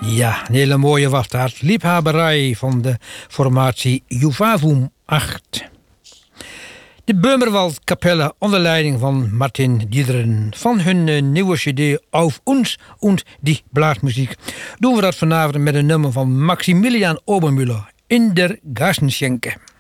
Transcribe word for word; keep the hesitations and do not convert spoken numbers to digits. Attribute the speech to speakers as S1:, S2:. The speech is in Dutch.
S1: Ja, een hele mooie was dat. Liefhebberij van de formatie Juvavum acht. De Böhmerwald Kapelle onder leiding van Martin Diederen. Van hun uh, nieuwe cd Auf uns und die Blaasmuziek doen we dat vanavond met een nummer van Maximilian Obermüller, In der Gassenschenke.